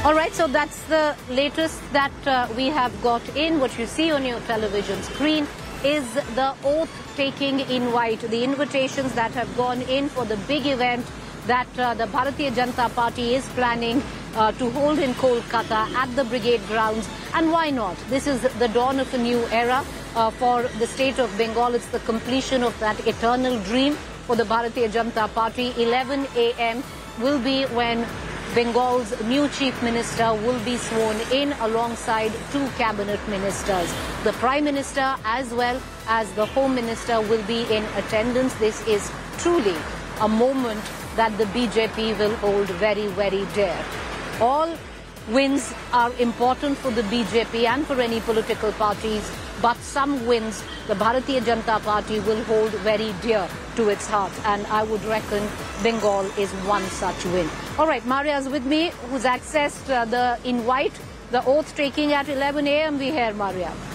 All right, so that's the latest that we have got in. What you see on your television screen is the oath-taking invite, the invitations that have gone in for the big event that the Bharatiya Janata Party is planning to hold in Kolkata at the Brigade Grounds. And why not? This is the dawn of a new era for the state of Bengal. It's the completion of that eternal dream for the Bharatiya Janata Party. 11 a.m. will be when Bengal's new chief minister will be sworn in alongside two cabinet ministers. The prime minister as well as the home minister will be in attendance. This is truly a moment that the BJP will hold very, very dear. All wins are important for the BJP and for any political parties, but some wins the Bharatiya Janata Party will hold very dear to its heart, and I would reckon Bengal is one such win. All right, Maria is with me, who's accessed the invite, the oath taking at 11 a.m. We hear, Maria.